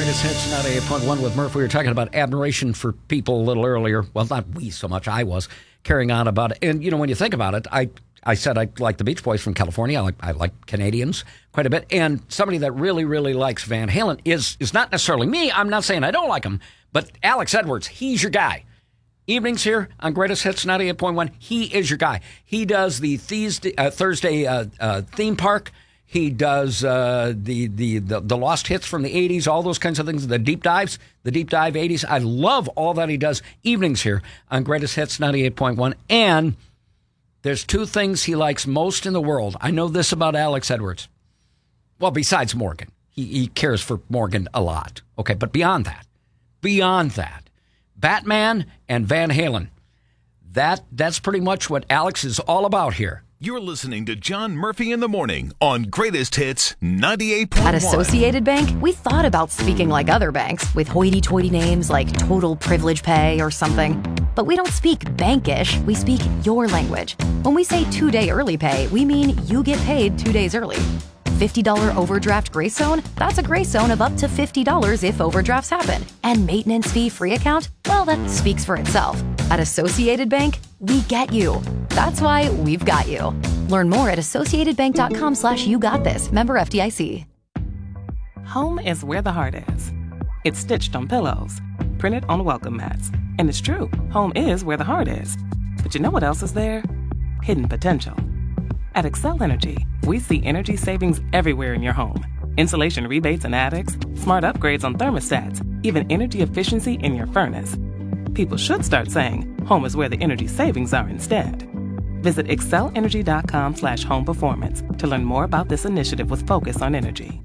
Greatest Hits, 98.1 with Murph. We were talking about admiration for people a little earlier. Well, not we so much. I was carrying on about it. And, you know, when you think about it, I said I like the Beach Boys from California. I like Canadians quite a bit. And somebody that really, really likes Van Halen is not necessarily me. I'm not saying I don't like him, but Alex Edwards, he's your guy. Evenings here on Greatest Hits 98.1. He is your guy. He does the Thursday theme park. He does the lost hits from the 80s, all those kinds of things, the deep dive 80s. I love all that he does evenings here on Greatest Hits 98.1. And there's two things he likes most in the world. I know this about Alex Edwards. Well, besides Morgan. He cares for Morgan a lot. Okay, but beyond that, Batman and Van Halen. That's pretty much what Alex is all about here. You're listening to John Murphy in the Morning on Greatest Hits 98.1. At Associated Bank, we thought about speaking like other banks with hoity-toity names like Total Privilege Pay or something. But we don't speak bankish, we speak your language. When we say 2-day early pay, we mean you get paid 2 days early. $50 overdraft grace zone? That's a grace zone of up to $50 if overdrafts happen. And maintenance fee free account? Well, that speaks for itself. At Associated Bank, we get you. That's why we've got you. Learn more at associatedbank.com/you-got-this. Member FDIC. Home is where the heart is. It's stitched on pillows, printed on welcome mats. And it's true, home is where the heart is. But you know what else is there? Hidden potential. At Excel Energy, we see energy savings everywhere in your home. Insulation rebates in attics, smart upgrades on thermostats, even energy efficiency in your furnace. People should start saying, home is where the energy savings are instead. Visit excelenergy.com/home performance to learn more about this initiative with focus on energy.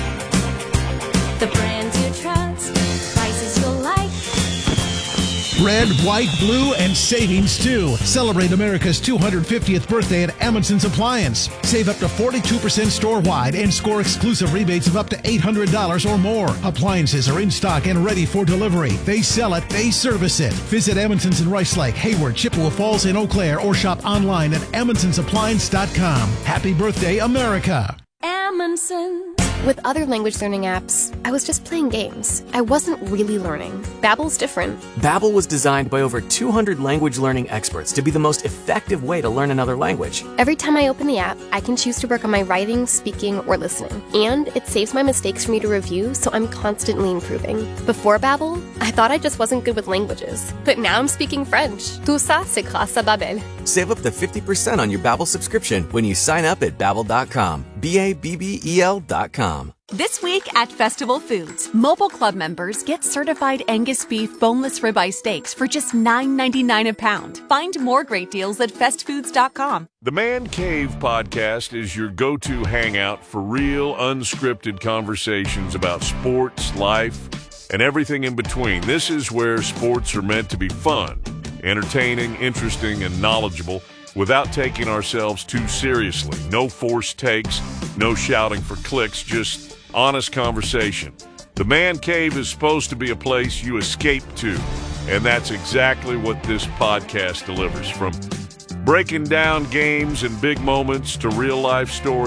The brands you trust, prices you'll like. Red, white, blue, and savings too. Celebrate America's 250th birthday at Amundsen's Appliance. Save up to 42% store-wide and score exclusive rebates of up to $800 or more. Appliances are in stock and ready for delivery. They sell it, they service it. Visit Amundsen's in Rice Lake, Hayward, Chippewa Falls, and Eau Claire, or shop online at AmundsensAppliance.com. Happy birthday, America. Amundsen. With other language learning apps, I was just playing games. I wasn't really learning. Babbel's different. Babbel was designed by over 200 language learning experts to be the most effective way to learn another language. Every time I open the app, I can choose to work on my writing, speaking, or listening. And it saves my mistakes for me to review, so I'm constantly improving. Before Babbel, I thought I just wasn't good with languages. But now I'm speaking French. Tout ça, c'est grâce à Babbel. Save up to 50% on your Babbel subscription when you sign up at Babbel.com. Babbel.com. This week at Festival Foods, Mobile Club members get certified Angus beef boneless ribeye steaks for just $9.99 a pound. Find more great deals at festfoods.com. The Man Cave podcast is your go-to hangout for real, unscripted conversations about sports, life, and everything in between. This is where sports are meant to be fun, entertaining, interesting, and knowledgeable without taking ourselves too seriously. No forced takes, no shouting for clicks, just honest conversation. The Man Cave is supposed to be a place you escape to, and that's exactly what this podcast delivers. From breaking down games and big moments to real-life stories,